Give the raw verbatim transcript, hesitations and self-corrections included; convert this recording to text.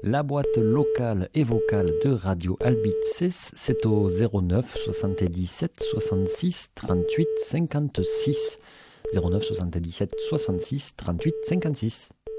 La boîte locale et vocale de Radio Albices, c'est au zéro neuf soixante-dix-sept soixante-six trente-huit cinquante-six. zéro neuf soixante-dix-sept soixante-six trente-huit cinquante-six.